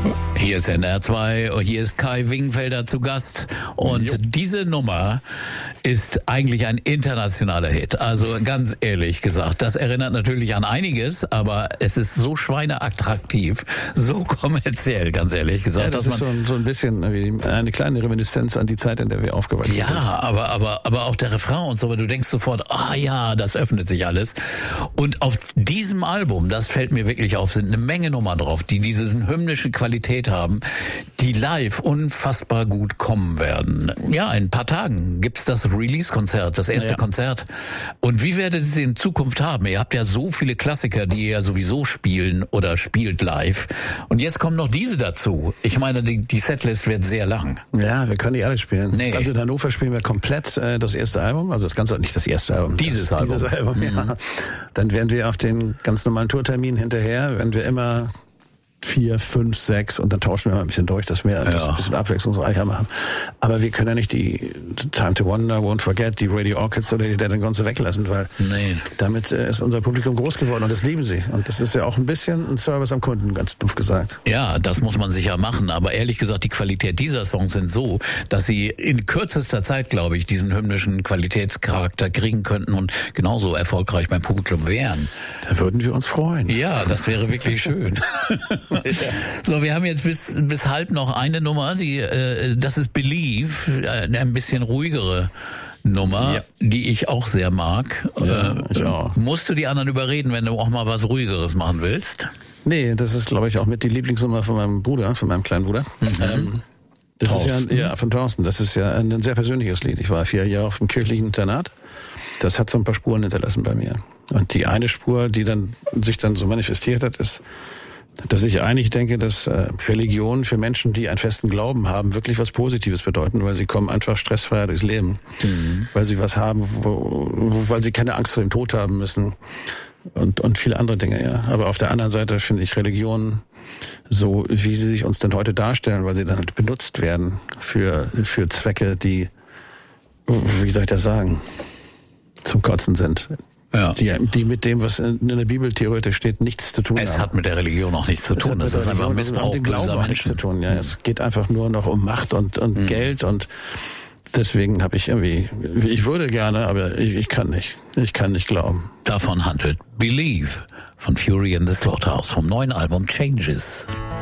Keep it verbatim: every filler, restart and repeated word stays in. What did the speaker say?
Hier ist N R zwei und hier ist Kai Wingenfelder zu Gast. Und jo. diese Nummer ist eigentlich ein internationaler Hit. Also ganz ehrlich gesagt, das erinnert natürlich an einiges, aber es ist so schweineattraktiv, so kommerziell, ganz ehrlich gesagt. Ja, das dass ist man so, so ein bisschen eine kleine Reminiszenz an die Zeit, in der wir aufgewachsen ja, sind. Ja, aber, aber, aber auch der Refrain und so, weil du denkst sofort, ah ja, das öffnet sich alles. Und auf diesem Album, das fällt mir wirklich auf, sind eine Menge Nummern drauf, die diese hymnische Qualität haben, die live unfassbar gut kommen werden. Ja, in ein paar Tagen gibt's das Release-Konzert, das erste ja. Konzert. Und wie werdet ihr es in Zukunft haben? Ihr habt ja so viele Klassiker, die ihr ja sowieso spielen oder spielt live. Und jetzt kommen noch diese dazu. Ich meine, die, die Setlist wird sehr lang. Ja, wir können nicht alle spielen. Nee. Also in Hannover spielen wir komplett äh, das erste Album, also das ganze, nicht das erste Album. Dieses das, Album. Dieses Album, mhm. ja. Dann werden wir auf den ganz normalen Tourtermin hinterher, wenn wir immer vier, fünf, sechs und dann tauschen wir mal ein bisschen durch, dass wir ja. das ein bisschen abwechslungsreicher machen. Aber wir können ja nicht die Time to Wonder, Won't Forget, die Radio Orchids oder die Dead and Gone weglassen, weil nee. damit ist unser Publikum groß geworden und das lieben sie. Und das ist ja auch ein bisschen ein Service am Kunden, ganz doof gesagt. Ja, das muss man sicher machen. Aber ehrlich gesagt, die Qualität dieser Songs sind so, dass sie in kürzester Zeit, glaube ich, diesen hymnischen Qualitätscharakter kriegen könnten und genauso erfolgreich beim Publikum wären. Da würden wir uns freuen. Ja, das wäre wirklich schön. So, wir haben jetzt bis bis halb noch eine Nummer, die äh, das ist Believe, äh, ein bisschen ruhigere Nummer, ja. die ich auch sehr mag. Ja, äh, ich auch. Musst du die anderen überreden, wenn du auch mal was Ruhigeres machen willst? Nee, das ist, glaube ich, auch mit die Lieblingsnummer von meinem Bruder, von meinem kleinen Bruder. Mhm. Ähm, das Thorsten. ist ja, ja, von Thorsten. Das ist ja ein sehr persönliches Lied. Ich war vier Jahre auf dem kirchlichen Internat. Das hat so ein paar Spuren hinterlassen bei mir. Und die eine Spur, die dann sich dann so manifestiert hat, ist, dass ich eigentlich denke, dass äh, Religion für Menschen, die einen festen Glauben haben, wirklich was Positives bedeuten, weil sie kommen einfach stressfreier durchs Leben, mhm. weil sie was haben, wo, wo, weil sie keine Angst vor dem Tod haben müssen und und viele andere Dinge, ja. Aber auf der anderen Seite finde ich Religion so, wie sie sich uns denn heute darstellen, weil sie dann halt benutzt werden für für Zwecke, die, wie soll ich das sagen, zum Kotzen sind. Ja. Die, die mit dem, was in der Bibel theoretisch steht, nichts zu tun es haben. Es hat mit der Religion auch nichts zu tun. Das ist einfach Missbrauch mit dem Glauben auch nichts zu tun. Ja, es geht einfach nur noch um Macht und, und mhm. Geld und deswegen habe ich irgendwie, ich würde gerne, aber ich, ich kann nicht. Ich kann nicht glauben. Davon handelt Believe von Fury in the Slaughterhouse vom neuen Album Changes.